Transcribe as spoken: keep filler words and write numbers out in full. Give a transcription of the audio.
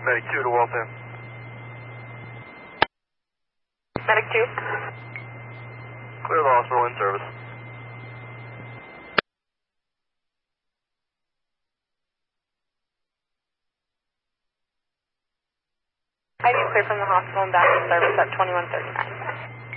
Medic two to Waltham. Medic two. Clear the hospital in service. I do clear from the hospital and back in service at twenty-one thirty-nine.